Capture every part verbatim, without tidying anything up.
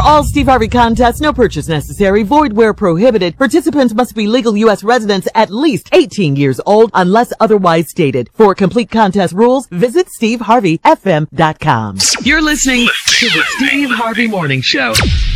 all Steve Harvey contests, no purchase necessary, void where prohibited. Participants must be legal U S residents at least eighteen years old unless otherwise stated. For complete contest rules, visit steve harvey f m dot com. You're listening to the Steve Harvey Morning Show.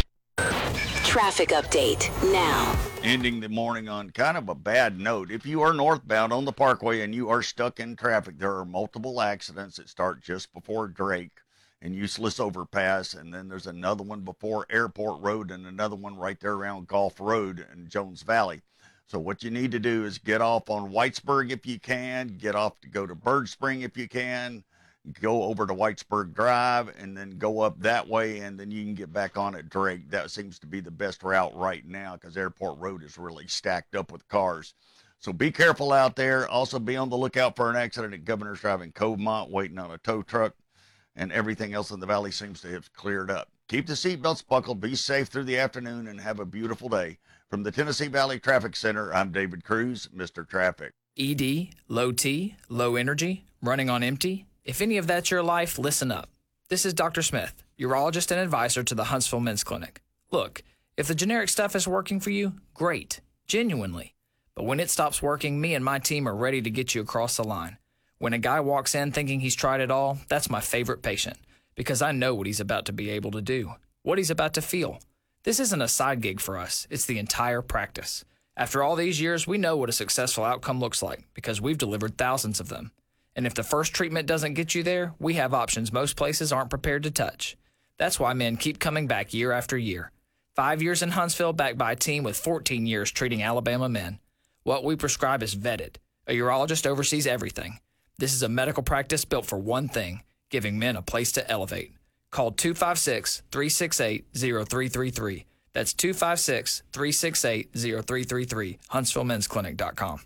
Traffic update now. Ending the morning on kind of a bad note. If you are northbound on the Parkway and you are stuck in traffic, there are multiple accidents that start just before Drake and Useless Overpass, and then there's another one before Airport Road and another one right there around Gulf Road in Jones Valley. So what you need to do is get off on Whitesburg if you can, get off to go to Bird Spring if you can, go over to Whitesburg Drive, and then go up that way, and then you can get back on at Drake. That seems to be the best route right now because Airport Road is really stacked up with cars. So be careful out there. Also be on the lookout for an accident at Governor's Drive in Covemont, waiting on a tow truck, and everything else in the valley seems to have cleared up. Keep the seatbelts buckled, be safe through the afternoon, and have a beautiful day. From the Tennessee Valley Traffic Center, I'm David Cruz, Mister Traffic. E D, low T, low energy, running on empty. If any of that's your life, listen up. This is Doctor Smith, urologist and advisor to the Huntsville Men's Clinic. Look, if the generic stuff is working for you, great, genuinely. But when it stops working, me and my team are ready to get you across the line. When a guy walks in thinking he's tried it all, that's my favorite patient, because I know what he's about to be able to do, what he's about to feel. This isn't a side gig for us, it's the entire practice. After all these years, we know what a successful outcome looks like, because we've delivered thousands of them. And if the first treatment doesn't get you there, we have options most places aren't prepared to touch. That's why men keep coming back year after year. Five years in Huntsville, backed by a team with fourteen years treating Alabama men. What we prescribe is vetted. A urologist oversees everything. This is a medical practice built for one thing, giving men a place to elevate. Call two five six, three six eight, zero three three three. That's two five six, three six eight, zero three three three, huntsville men's clinic dot com.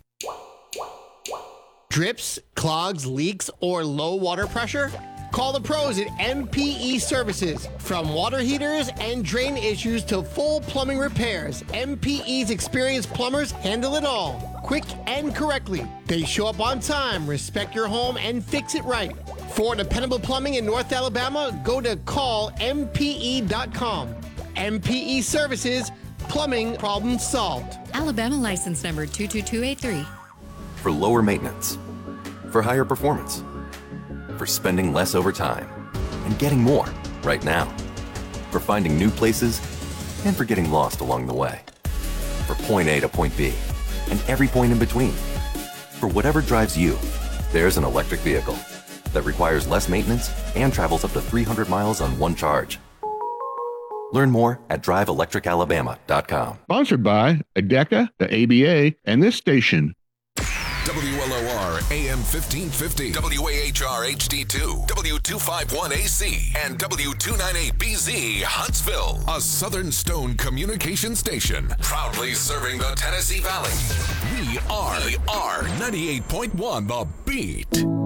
Drips, clogs, leaks, or low water pressure? Call the pros at M P E Services. From water heaters and drain issues to full plumbing repairs, M P E's experienced plumbers handle it all, quick and correctly. They show up on time, respect your home, and fix it right. For dependable plumbing in North Alabama, go to call m p e dot com. M P E Services, plumbing problem solved. Alabama license number two two two eight three. For lower maintenance, for higher performance, for spending less over time, and getting more right now, for finding new places, and for getting lost along the way, for point A to point B, and every point in between. For whatever drives you, there's an electric vehicle that requires less maintenance and travels up to three hundred miles on one charge. Learn more at drive electric alabama dot com. Sponsored by ADECA, the A B A, and this station. W L O R A M fifteen fifty, W A H R H D two, W two fifty-one A C, and W two ninety-eight B Z Huntsville, a Southern Stone communication station, proudly serving the Tennessee Valley. We are, we are ninety-eight point one The Beat.